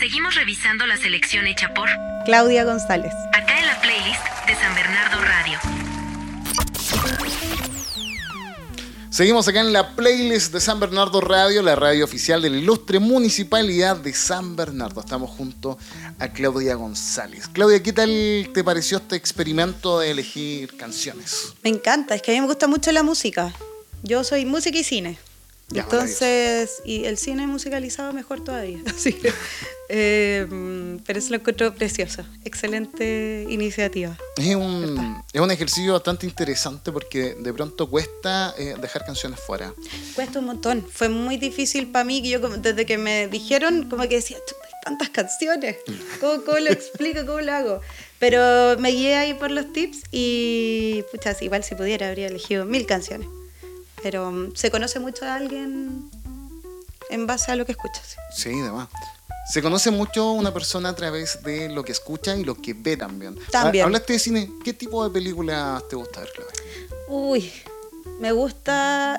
Seguimos revisando la selección hecha por Claudia González. acá en la playlist de San Bernardo Radio. Seguimos acá en la playlist de San Bernardo Radio, la radio oficial de la ilustre Municipalidad de San Bernardo. Estamos junto a Claudia González. Claudia, ¿qué tal te pareció este experimento de elegir canciones? Me encanta, es que a mmí me gusta mucho la música. Yo soy música y cine. Ya, Entonces, y el cine musicalizado mejor todavía. Así que, pero eso lo encuentro precioso. Excelente iniciativa. Es un ejercicio bastante interesante porque de pronto cuesta dejar canciones fuera. Cuesta un montón. Fue muy difícil para mí, que yo desde que me dijeron, como que decía, hay tantas canciones. ¿Cómo lo explico? ¿Cómo lo hago? Pero me guié ahí por los tips y, pucha, igual si pudiera habría elegido 1000 canciones. Pero se conoce mucho a alguien en base a lo que escuchas. Sí, además. Se conoce mucho una persona a través de lo que escucha y lo que ve también. También. Hablaste de cine. ¿Qué tipo de películas te gusta ver, Claudia? Uy, me gusta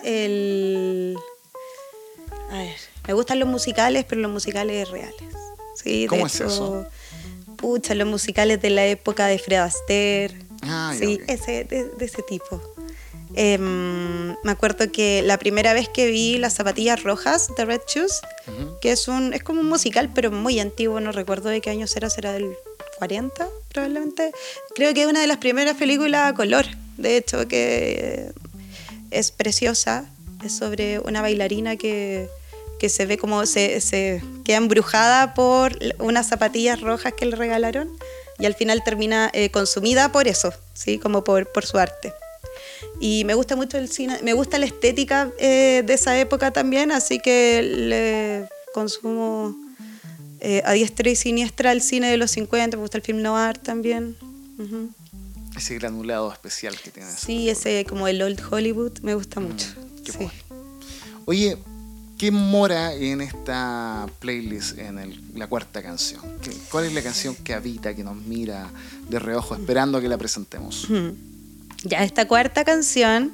me gustan los musicales, pero los musicales reales. Sí, ¿Cómo de es hecho, eso? Pucha, los musicales de la época de Fred Astaire. Ah, ya, Sí, ok. de ese tipo. Me acuerdo que la primera vez que vi Las zapatillas rojas de Red Shoes, que es como un musical, pero muy antiguo, no recuerdo de qué año será del 40 probablemente. Creo que es una de las primeras películas a color, de hecho, que es preciosa. Es sobre una bailarina que se ve como se queda embrujada por unas zapatillas rojas que le regalaron y al final termina consumida por eso, ¿sí? Como por su arte. Y me gusta mucho el cine, me gusta la estética de esa época también, así que le consumo a diestra y siniestra el cine de los 50, me gusta el film noir también. Uh-huh. Ese granulado especial que tiene. Sí, ese como el Old Hollywood me gusta mucho. Qué Sí. bueno. Oye, ¿qué mora en esta playlist en la cuarta canción? ¿Cuál es la canción que habita, que nos mira de reojo esperando a que la presentemos? Ya, esta cuarta canción,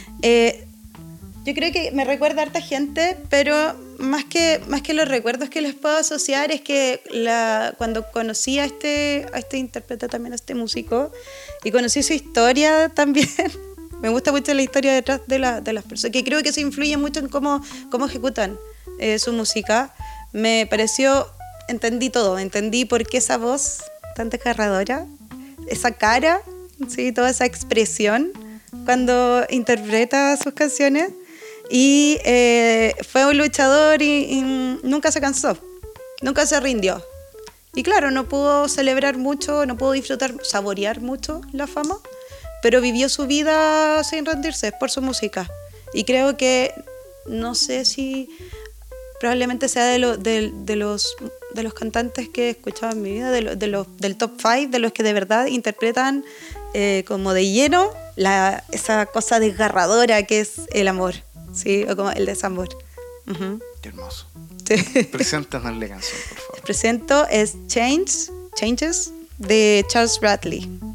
yo creo que me recuerda a harta gente, pero más que los recuerdos que les puedo asociar es que cuando conocí a este intérprete también, a este músico, y conocí su historia también, me gusta mucho la historia detrás de las personas, que creo que eso influye mucho en cómo ejecutan su música. Me pareció, entendí por qué esa voz tan desgarradora, esa cara, sí, toda esa expresión cuando interpreta sus canciones. Y fue un luchador y nunca se cansó, nunca se rindió. Y claro, no pudo celebrar mucho, no pudo disfrutar, saborear mucho la fama, pero vivió su vida sin rendirse por su música. Y creo que, no sé si probablemente sea de los cantantes que he escuchado en mi vida, del top 5, de los que de verdad interpretan como de lleno esa cosa desgarradora que es el amor, ¿sí? O como el desamor. Uh-huh. Qué hermoso. Sí. Preséntanos la canción, por favor. Presento es Changes de Charles Bradley.